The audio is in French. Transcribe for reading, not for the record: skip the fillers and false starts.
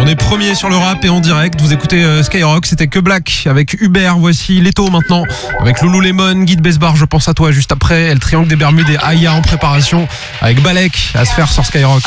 est premier sur le rap et en direct. Vous écoutez Skyrock, c'était Que Black avec Hubert. Voici Leto maintenant avec Lululemon, Guide Besbar, je pense à toi juste après. El Triangle des Bermudes et Aya en préparation avec Balek à se faire sur Skyrock.